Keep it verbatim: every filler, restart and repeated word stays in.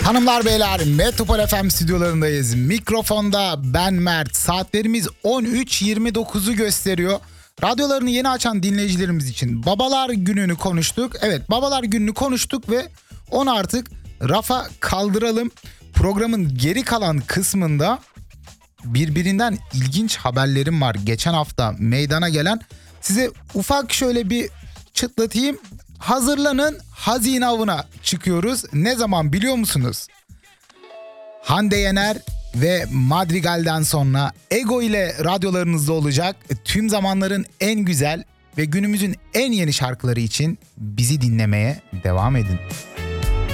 Hanımlar beyler, Metropol F M stüdyolarındayız. Mikrofonda ben Mert. Saatlerimiz on üç yirmi dokuzu gösteriyor. Radyolarını yeni açan dinleyicilerimiz için Babalar Günü'nü konuştuk. Evet, Babalar Günü'nü konuştuk ve onu artık rafa kaldıralım. Programın geri kalan kısmında birbirinden ilginç haberlerim var. Geçen hafta meydana gelen, size ufak şöyle bir çıtlatayım. Hazırlanın, hazine avına çıkıyoruz. Ne zaman biliyor musunuz? Hande Yener ve Madrigal'den sonra Ego ile radyolarınızda olacak. Tüm zamanların en güzel ve günümüzün en yeni şarkıları için bizi dinlemeye devam edin.